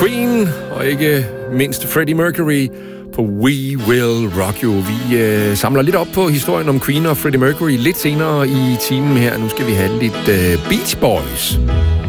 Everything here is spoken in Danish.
Queen, og ikke mindst Freddie Mercury på We Will Rock You. Vi samler lidt op på historien om Queen og Freddie Mercury lidt senere i timen her. Nu skal vi have lidt Beach Boys.